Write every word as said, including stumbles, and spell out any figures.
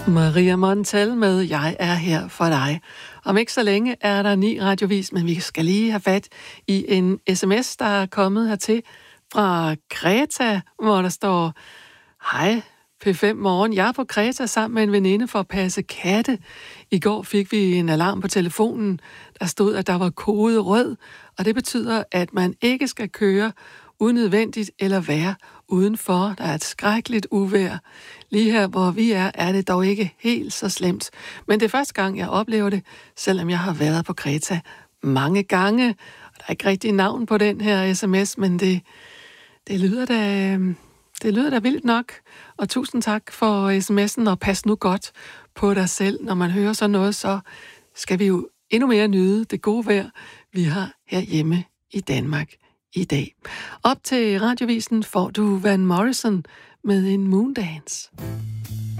Maria Montal med Jeg er her for dig. Om ikke så længe er der ni radiovis, men vi skal lige have fat i en sms, der er kommet hertil fra Kreta, hvor der står: Hej, P fem Morgen. Jeg er på Kreta sammen med en veninde for at passe katte. I går fik vi en alarm på telefonen, der stod, at der var kode rød, og det betyder, at man ikke skal køre unødvendigt eller være udenfor. Der er et skrækkeligt uvejr. Lige her, hvor vi er, er det dog ikke helt så slemt. Men det er første gang, jeg oplever det, selvom jeg har været på Kreta mange gange. Og der er ikke rigtig navn på den her sms, men det, det, lyder da, det lyder da vildt nok. Og tusind tak for sms'en, og pas nu godt på dig selv. Når man hører sådan noget, så skal vi jo endnu mere nyde det gode vejr, vi har herhjemme i Danmark i dag. Op til radiovisen får du Van Morrison med en Moondance.